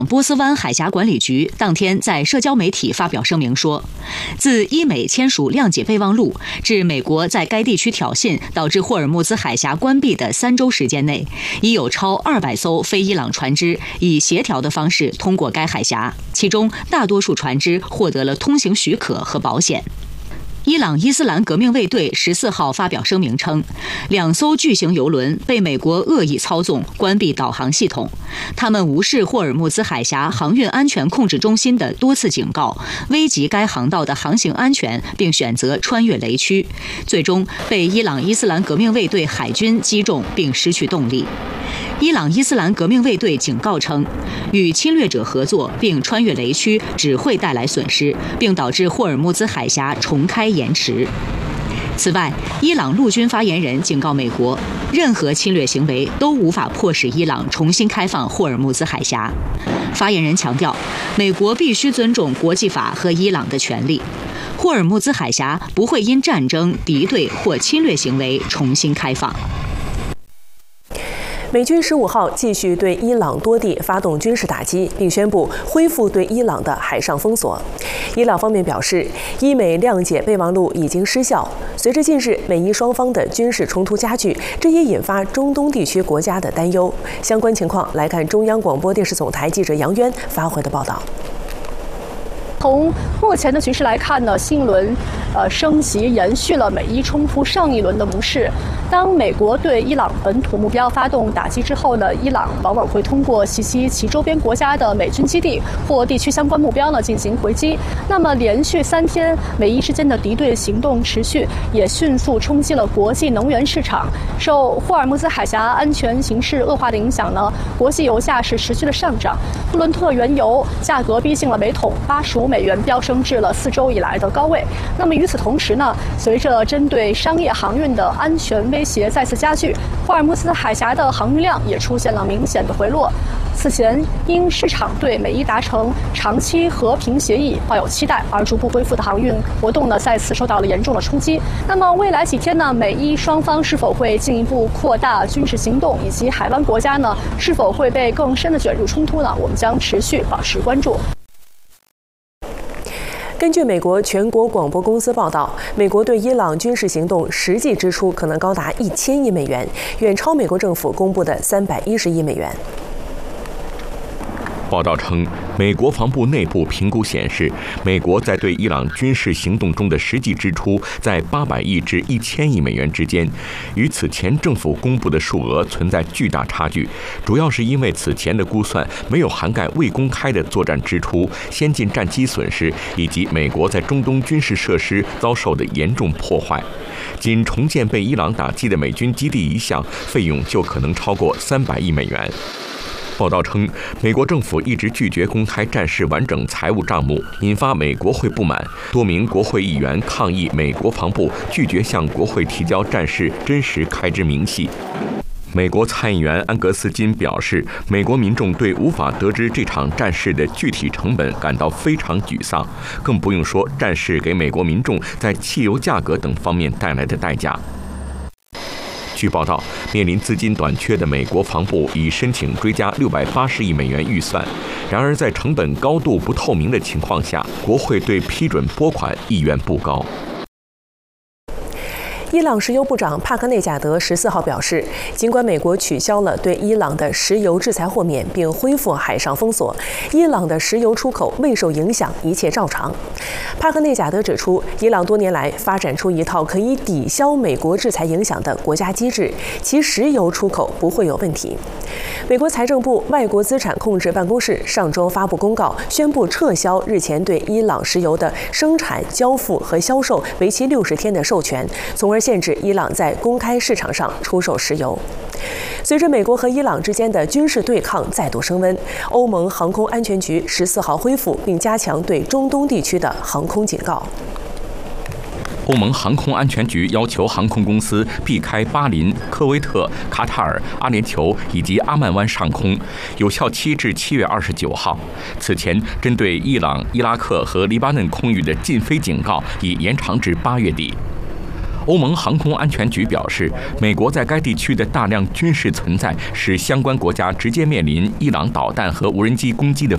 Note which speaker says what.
Speaker 1: 波斯湾海峡管理局当天在社交媒体发表声明说，自伊美签署谅解备忘录至美国在该地区挑衅导致霍尔木兹海峡关闭的3周时间内，已有超200艘非伊朗船只以协调的方式通过该海峡，其中大多数船只获得了通行许可和保险。伊朗伊斯兰革命卫队14号发表声明称，2艘巨型油轮被美国恶意操纵关闭导航系统，他们无视霍尔木兹海峡航运安全控制中心的多次警告，危及该航道的航行安全，并选择穿越雷区，最终被伊朗伊斯兰革命卫队海军击中并失去动力。伊朗伊斯兰革命卫队警告称，与侵略者合作并穿越雷区只会带来损失，并导致霍尔木兹海峡重开延迟。此外，伊朗陆军发言人警告美国，任何侵略行为都无法迫使伊朗重新开放霍尔木兹海峡。发言人强调，美国必须尊重国际法和伊朗的权利。霍尔木兹海峡不会因战争、敌对或侵略行为重新开放。
Speaker 2: 美军15号继续对伊朗多地发动军事打击，并宣布恢复对伊朗的海上封锁。伊朗方面表示，伊美谅解备忘录已经失效。随着近日美伊双方的军事冲突加剧，这也引发中东地区国家的担忧。相关情况来看，中央广播电视总台记者杨渊发回的报道。
Speaker 3: 从目前的局势来看呢，新一轮升级延续了美伊冲突上一轮的模式。当美国对伊朗本土目标发动打击之后呢，伊朗往往会通过袭击其周边国家的美军基地或地区相关目标呢进行回击。那么连续3天美伊之间的敌对行动持续，也迅速冲击了国际能源市场。受霍尔木兹海峡安全形势恶化的影响呢，国际油价是持续的上涨，布伦特原油价格逼近了每桶85美元，飙升至了4周以来的高位。那么与此同时呢，随着针对商业航运的安全威胁再次加剧，霍尔木兹海峡的航运量也出现了明显的回落。此前因市场对美伊达成长期和平协议抱有期待，而逐步恢复的航运活动呢，再次受到了严重的冲击。那么未来几天呢，美伊双方是否会进一步扩大军事行动，以及海湾国家呢是否会被更深的卷入冲突呢？我们将持续保持关注。
Speaker 2: 根据美国全国广播公司报道，美国对伊朗军事行动实际支出可能高达1000亿美元，远超美国政府公布的310亿美元。
Speaker 4: 报道称，美国防部内部评估显示，美国在对伊朗军事行动中的实际支出在800亿至1000亿美元之间，与此前政府公布的数额存在巨大差距，主要是因为此前的估算没有涵盖未公开的作战支出、先进战机损失以及美国在中东军事设施遭受的严重破坏。仅重建被伊朗打击的美军基地一项，费用就可能超过300亿美元。报道称，美国政府一直拒绝公开战事完整财务账目，引发美国会不满。多名国会议员抗议美国防部拒绝向国会提交战事真实开支明细。美国参议员安格斯金表示，美国民众对无法得知这场战事的具体成本感到非常沮丧，更不用说战事给美国民众在汽油价格等方面带来的代价。据报道，面临资金短缺的美国防部已申请追加680亿美元预算。然而，在成本高度不透明的情况下，国会对批准拨款意愿不高。
Speaker 2: 伊朗石油部长帕克内贾德14号表示，尽管美国取消了对伊朗的石油制裁豁免，并恢复海上封锁，伊朗的石油出口未受影响，一切照常。帕克内贾德指出，伊朗多年来发展出一套可以抵消美国制裁影响的国家机制，其石油出口不会有问题。美国财政部外国资产控制办公室上周发布公告，宣布撤销日前对伊朗石油的生产、交付和销售为期60天的授权，从而限制伊朗在公开市场上出售石油。随着美国和伊朗之间的军事对抗再度升温，欧盟航空安全局14号恢复并加强对中东地区的航空警告。
Speaker 4: 欧盟航空安全局要求航空公司避开巴林、科威特、卡塔尔、阿联酋以及阿曼湾上空，有效期至7月29号。此前，针对伊朗、伊拉克和黎巴嫩空域的禁飞警告已延长至8月底。欧盟航空安全局表示，美国在该地区的大量军事存在，使相关国家直接面临伊朗导弹和无人机攻击的